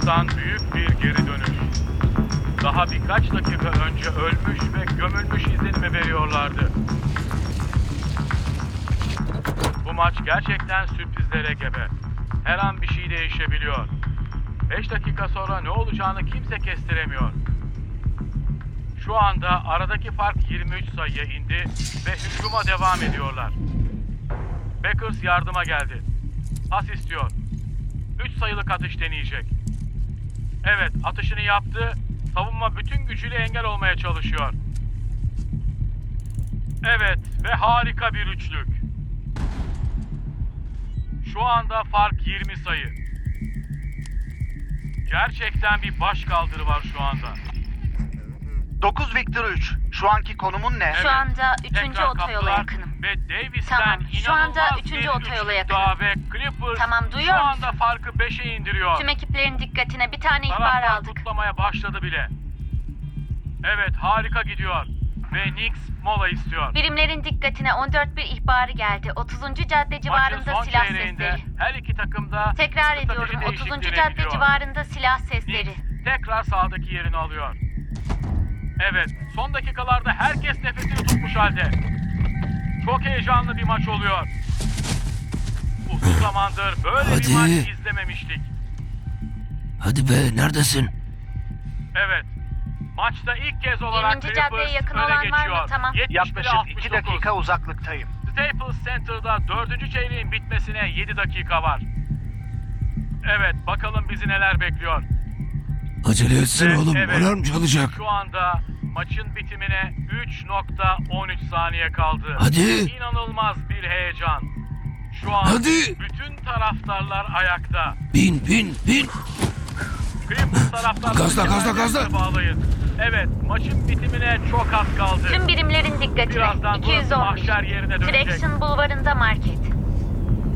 Kaostan büyük bir geri dönüş. Daha birkaç dakika önce ölmüş ve gömülmüş izlenimi veriyorlardı. Bu maç gerçekten sürprizlere gebe. Her an bir şey değişebiliyor. 5 dakika sonra ne olacağını kimse kestiremiyor. Şu anda aradaki fark 23 sayıya indi ve hücuma devam ediyorlar. Packers yardıma geldi. Pas istiyor. 3 sayılık atış deneyecek. Evet, atışını yaptı. Savunma bütün gücüyle engel olmaya çalışıyor. Evet ve harika bir üçlük. Şu anda fark 20 sayı. Gerçekten bir başkaldırı var şu anda. 9 Victor 3. Şu anki konumun ne? Şu anda 3. Tekrar otoyola kaptılar yakınım. Ve Davis'ten Tamam, şu anda inanılmaz üçüncü bir otoyola üçlük yakınım. daha ve Clippers Tamam, şu duyuyor anda musun? farkı 5'e indiriyor. Tüm ekiplerin dikkatine bir tane ihbar Taraftar aldık. kutlamaya başladı bile. Evet, harika gidiyor. Ve Knicks mola istiyor. Birimlerin dikkatine 14 ihbarı geldi. 30. cadde Maçın civarında son silah çeyreğinde sesleri. her iki takım da Tekrar strateji ediyorum, 30. değişikliğine cadde gidiyor. civarında silah sesleri. Knicks tekrar sahadaki yerini alıyor. Evet, son dakikalarda herkes nefesini tutmuş halde. Çok heyecanlı bir maç oluyor. Uzun zamandır böyle bir Hadi. maç izlememiştik. Hadi be, neredesin? Evet, maçta ilk kez olarak 20. caddeye Clippers yakın öne olan var mı? geçiyor. Tamam. 71'e Yaklaşık 2 69. dakika uzaklıktayım. Staples Center'da 4. çeyreğin bitmesine 7 dakika var. Evet, bakalım bizi neler bekliyor. Acele etsene Ve oğlum, evet, alarm çalacak. Şu anda maçın bitimine 3.13 saniye kaldı. Hadi. İnanılmaz bir heyecan. Şu an Hadi. bütün taraftarlar ayakta. Bin. Clippers taraftarları Gazla, gazla, kemerlerinizi gazla. bağlayın. Evet, maçın bitimine çok az kaldı. Tüm birimlerin dikkatine. Birazdan burası 211. mahşer yerine dönecek. Traction Bulvarı'nda market.